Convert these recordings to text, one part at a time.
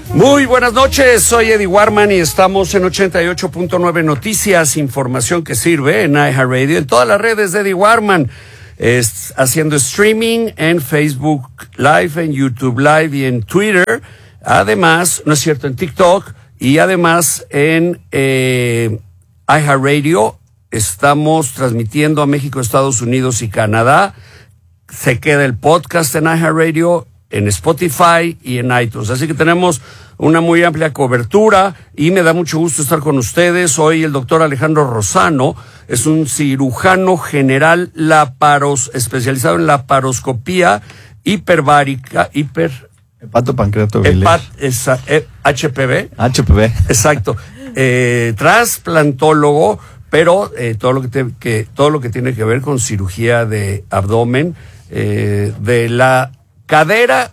Muy buenas noches, soy Eddie Warman y estamos en 88.9 Noticias, información que sirve en iHeartRadio, en todas las redes de Eddie Warman, haciendo streaming en Facebook Live, en YouTube Live y en Twitter, además, no es cierto, en TikTok, y además en iHeartRadio estamos transmitiendo a México, Estados Unidos y Canadá. Se queda el podcast en iHeartRadio, en Spotify y en iTunes. Así que tenemos una muy amplia cobertura y me da mucho gusto estar con ustedes. Hoy el doctor Alejandro Rosano es un cirujano general especializado en laparoscopía hiperbárica, hepatopancreatobiliar. HPV. HPV. Exacto. Trasplantólogo, pero todo lo que tiene que ver con cirugía de abdomen, de la cadera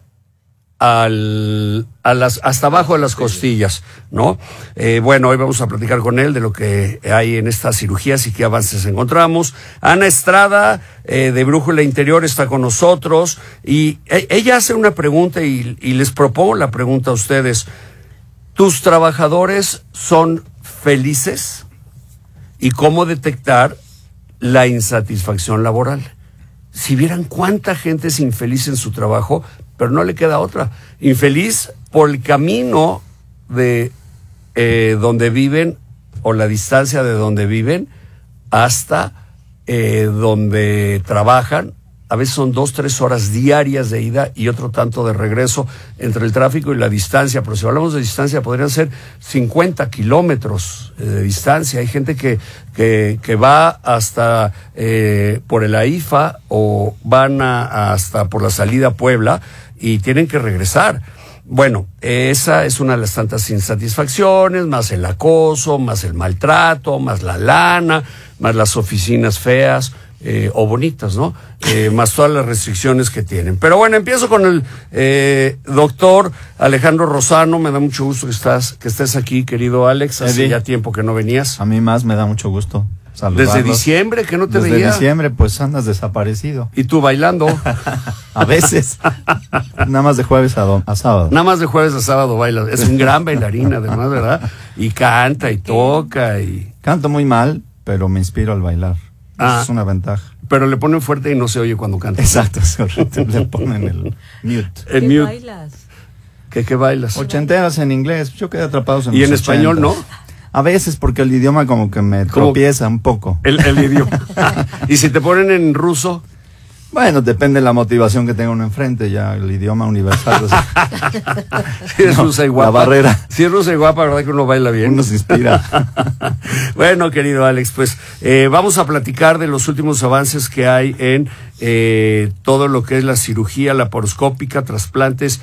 hasta abajo de las costillas, ¿no? Bueno, hoy vamos a platicar con él de lo que hay en estas cirugías y qué avances encontramos. Ana Estrada, de Brújula Interior, está con nosotros y ella hace una pregunta y les propongo la pregunta a ustedes. ¿Tus trabajadores son felices? ¿Y cómo detectar la insatisfacción laboral? Si vieran cuánta gente es infeliz en su trabajo, pero no le queda otra. Infeliz por el camino de donde viven o la distancia de donde viven hasta donde trabajan. A veces son 2-3 horas diarias de ida y otro tanto de regreso entre el tráfico y la distancia. Pero si hablamos de distancia, podrían ser 50 kilómetros de distancia. Hay gente que va hasta por el AIFA o van hasta por la salida a Puebla y tienen que regresar. Bueno, esa es una de las tantas insatisfacciones, más el acoso, más el maltrato, más la lana, más las oficinas feas. O bonitas, ¿no? Más todas las restricciones que tienen. Pero bueno, empiezo con el doctor Alejandro Rosano. Me da mucho gusto que estés aquí, querido Alex. Hace ya tiempo que no venías. A mí más me da mucho gusto saludarlos. Desde diciembre que no te veía. Desde diciembre, pues andas desaparecido. ¿Y tú bailando? A veces. Nada más de jueves a sábado. Nada más de jueves a sábado bailas. Es un gran bailarín, además, ¿verdad? Y canta y toca y... Canto muy mal, pero me inspiro al bailar. Es una ventaja. Pero le ponen fuerte y no se oye cuando canta. Exacto, es correcto. Le ponen el mute. ¿Qué bailas? ¿Qué bailas? Ochenteras en inglés. Yo quedé atrapado en ¿Y en español no? A veces, porque el idioma como que me tropieza un poco. El idioma. ¿Y si te ponen en ruso? Bueno, depende de la motivación que tenga uno enfrente, ya el idioma universal. Si es rusa y guapa. La barrera. Si es rusa y guapa, verdad que uno baila bien. Uno se inspira. Bueno, querido Alex, pues vamos a platicar de los últimos avances que hay en todo lo que es la cirugía laparoscópica, trasplantes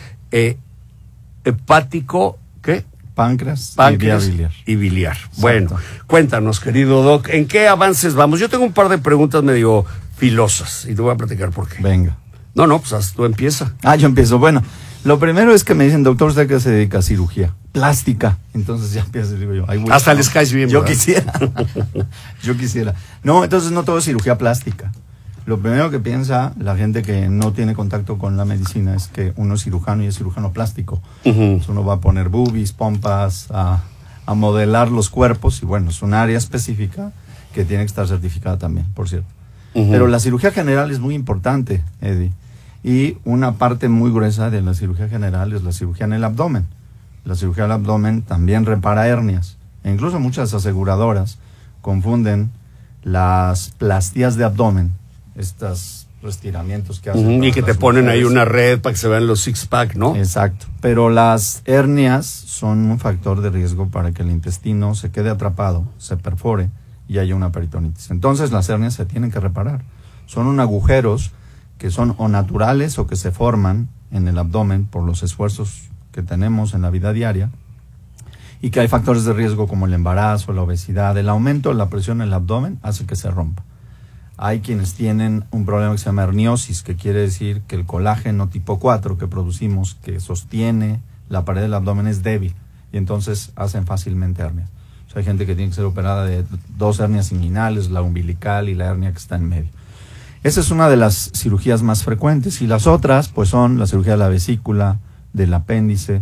hepático, ¿qué? Páncreas y biliar. Bueno, cuéntanos, querido Doc, ¿en qué avances vamos? Yo tengo un par de preguntas medio filosas y te voy a platicar por qué. Venga. No, pues tú empieza. Yo empiezo. Bueno, lo primero es que me dicen, doctor, ¿usted qué se dedica a cirugía? Plástica. Entonces ya empiezo, digo yo. Hasta les caes bien, Yo ¿verdad? quisiera. No, entonces no todo es cirugía plástica. Lo primero que piensa la gente que no tiene contacto con la medicina es que uno es cirujano y es cirujano plástico. Entonces uno va a poner boobies, pompas, a modelar los cuerpos y bueno, es un área específica que tiene que estar certificada también, por cierto. Pero la cirugía general es muy importante, Eddie. Y una parte muy gruesa de la cirugía general es la cirugía en el abdomen. La cirugía del abdomen también repara hernias. E incluso muchas aseguradoras confunden las plastías de abdomen, estos estiramientos que hacen. Y que te ponen ahí una red para que se vean los six-pack, ¿no? Exacto. Pero las hernias son un factor de riesgo para que el intestino se quede atrapado, se perfore y haya una peritonitis. Entonces las hernias se tienen que reparar. Son agujeros que son o naturales o que se forman en el abdomen por los esfuerzos que tenemos en la vida diaria y que hay factores de riesgo como el embarazo, la obesidad, el aumento de la presión en el abdomen hace que se rompa. Hay quienes tienen un problema que se llama herniosis, que quiere decir que el colágeno tipo 4 que producimos, que sostiene la pared del abdomen, es débil y entonces hacen fácilmente hernias. Hay gente que tiene que ser operada de 2 hernias inguinales, la umbilical y la hernia que está en medio. Esa es una de las cirugías más frecuentes y las otras pues son la cirugía de la vesícula, del apéndice,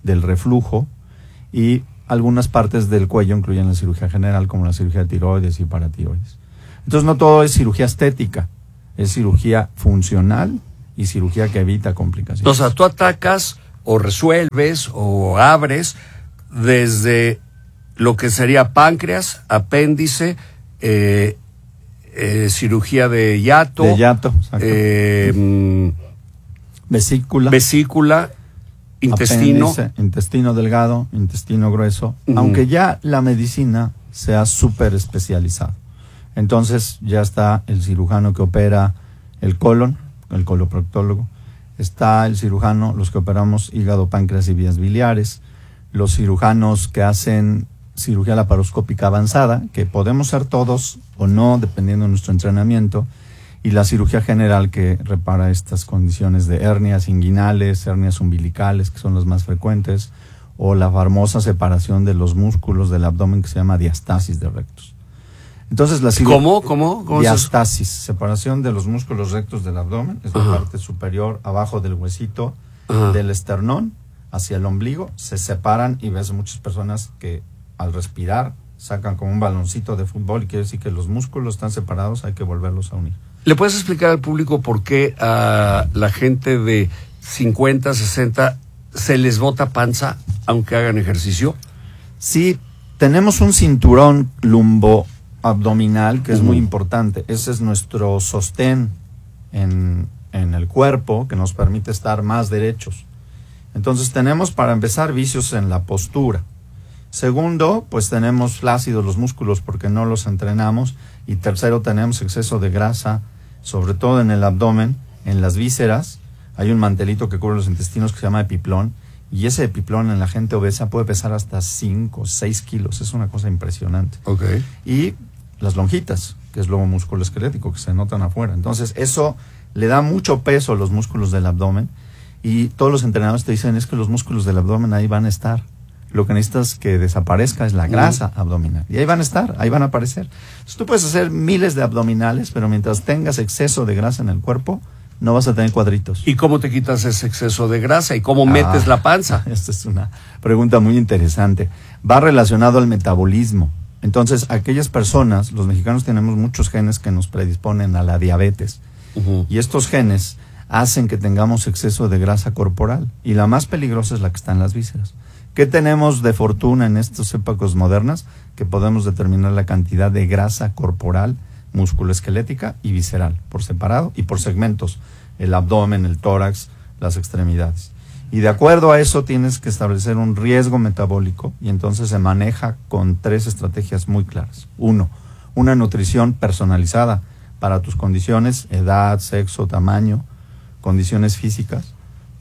del reflujo, y algunas partes del cuello incluyen la cirugía general, como la cirugía de tiroides y paratiroides. Entonces no todo es cirugía estética, es cirugía funcional y cirugía que evita complicaciones. O sea, tú atacas o resuelves o abres desde lo que sería páncreas, apéndice, cirugía de hiato, vesícula, intestino. Apéndice, intestino delgado, intestino grueso, aunque ya la medicina se ha súper especializado. Entonces ya está el cirujano que opera el colon, el coloproctólogo, está el cirujano, los que operamos hígado, páncreas y vías biliares, los cirujanos que hacen cirugía laparoscópica avanzada, que podemos ser todos o no, dependiendo de nuestro entrenamiento, y la cirugía general que repara estas condiciones de hernias inguinales, hernias umbilicales, que son las más frecuentes, o la famosa separación de los músculos del abdomen que se llama diastasis de rectos. Entonces la ¿Cómo diastasis, separación de los músculos rectos del abdomen, es la parte superior, abajo del huesito, del esternón, hacia el ombligo, se separan y ves muchas personas que al respirar sacan como un baloncito de fútbol y quiere decir que los músculos están separados, hay que volverlos a unir. ¿Le puedes explicar al público por qué a la gente de 50, 60 se les bota panza aunque hagan ejercicio? Sí, tenemos un cinturón lumboabdominal que es muy importante. Ese es nuestro sostén en el cuerpo que nos permite estar más derechos. Entonces tenemos, para empezar, vicios en la postura. Segundo, pues tenemos flácidos los músculos porque no los entrenamos. Y tercero, tenemos exceso de grasa, sobre todo en el abdomen, en las vísceras. Hay un mantelito que cubre los intestinos que se llama epiplón. Y ese epiplón en la gente obesa puede pesar hasta 5 o 6 kilos. Es una cosa impresionante. Okay. Y las lonjitas, que es lobo musculoesquelético, que se notan afuera. Entonces, eso le da mucho peso a los músculos del abdomen. Y todos los entrenadores te dicen, es que los músculos del abdomen ahí van a estar. Lo que necesitas que desaparezca es la grasa abdominal. Y ahí van a estar, ahí van a aparecer. Entonces, tú puedes hacer miles de abdominales, pero mientras tengas exceso de grasa en el cuerpo, no vas a tener cuadritos. ¿Y cómo te quitas ese exceso de grasa? ¿Y cómo metes la panza? Esta es una pregunta muy interesante. Va relacionado al metabolismo. Entonces, aquellas personas, los mexicanos tenemos muchos genes que nos predisponen a la diabetes. Y estos genes hacen que tengamos exceso de grasa corporal. Y la más peligrosa es la que está en las vísceras. ¿Qué tenemos de fortuna en estas épocas modernas? Que podemos determinar la cantidad de grasa corporal, musculoesquelética y visceral, por separado y por segmentos, el abdomen, el tórax, las extremidades. Y de acuerdo a eso tienes que establecer un riesgo metabólico y entonces se maneja con 3 estrategias muy claras. 1, una nutrición personalizada para tus condiciones, edad, sexo, tamaño, condiciones físicas.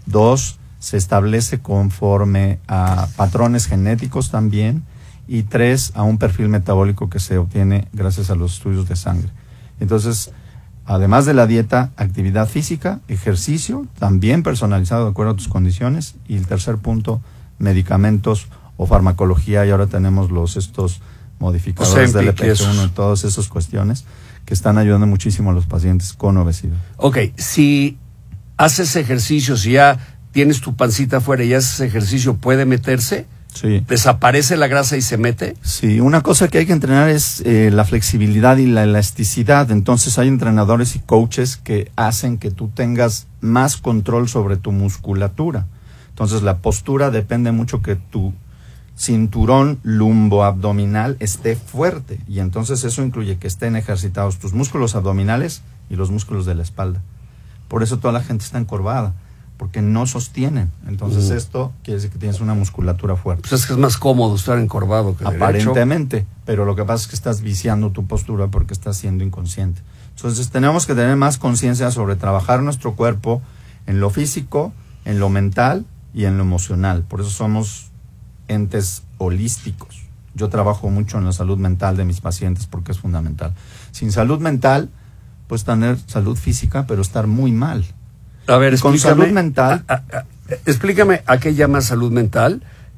2, se establece conforme a patrones genéticos también. Y 3, a un perfil metabólico que se obtiene gracias a los estudios de sangre. Entonces, además de la dieta, actividad física, ejercicio, también personalizado de acuerdo a tus condiciones. Y el tercer punto, medicamentos o farmacología. Y ahora tenemos estos modificadores del LPS1 y todas esas cuestiones que están ayudando muchísimo a los pacientes con obesidad. Ok, si haces ejercicio, si ya tienes tu pancita afuera y haces ejercicio, ¿puede meterse? Sí. ¿Desaparece la grasa y se mete? Sí, una cosa que hay que entrenar es la flexibilidad y la elasticidad. Entonces hay entrenadores y coaches que hacen que tú tengas más control sobre tu musculatura. Entonces la postura depende mucho que tu cinturón lumboabdominal esté fuerte. Y entonces eso incluye que estén ejercitados tus músculos abdominales y los músculos de la espalda. Por eso toda la gente está encorvada, porque no sostienen. Entonces esto quiere decir que tienes una musculatura fuerte. Pues es que es más cómodo estar encorvado que aparentemente, derecho. Pero lo que pasa es que estás viciando tu postura porque estás siendo inconsciente. Entonces tenemos que tener más conciencia sobre trabajar nuestro cuerpo en lo físico, en lo mental y en lo emocional. Por eso somos entes holísticos. Yo trabajo mucho en la salud mental de mis pacientes porque es fundamental. Sin salud mental, puedes tener salud física, pero estar muy mal. A ver, con salud mental. Explícame a qué llamas salud mental.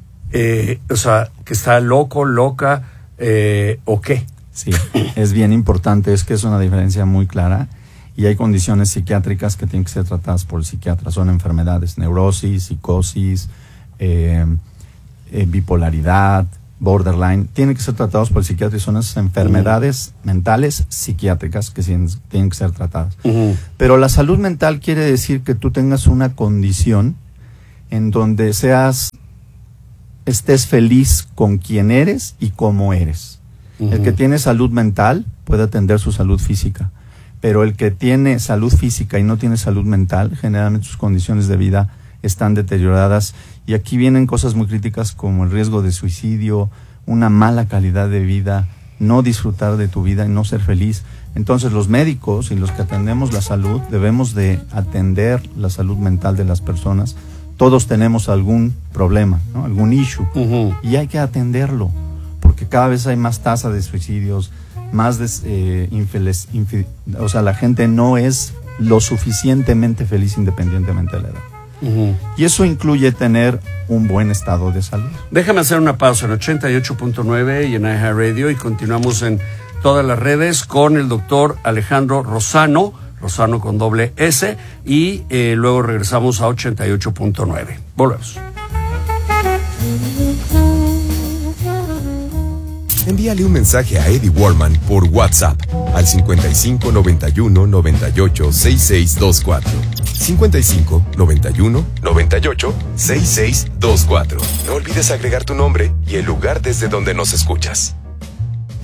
O sea, que está loco, loca, o qué. Sí, es bien importante, es que es una diferencia muy clara. Y hay condiciones psiquiátricas que tienen que ser tratadas por el psiquiatra. Son enfermedades, neurosis, psicosis, bipolaridad, borderline, tienen que ser tratados por el psiquiatra y son esas enfermedades mentales psiquiátricas que tienen que ser tratadas. Pero la salud mental quiere decir que tú tengas una condición en donde estés feliz con quien eres y cómo eres. El que tiene salud mental puede atender su salud física, pero el que tiene salud física y no tiene salud mental, generalmente sus condiciones de vida están deterioradas, y aquí vienen cosas muy críticas como el riesgo de suicidio, una mala calidad de vida, no disfrutar de tu vida y no ser feliz. Entonces los médicos y los que atendemos la salud debemos de atender la salud mental de las personas. Todos tenemos algún problema, ¿no? Algún issue, y hay que atenderlo, porque cada vez hay más tasa de suicidios, más o sea, la gente no es lo suficientemente feliz independientemente de la edad. Y eso incluye tener un buen estado de salud. Déjame hacer una pausa en 88.9 y en iHeartRadio, y continuamos en todas las redes con el doctor Alejandro Rossano con doble S, y luego regresamos a 88.9. Volvemos. Envíale un mensaje a Eddie Warman por WhatsApp al 55 91 98 6624. 55 91 98 6624. No olvides agregar tu nombre y el lugar desde donde nos escuchas.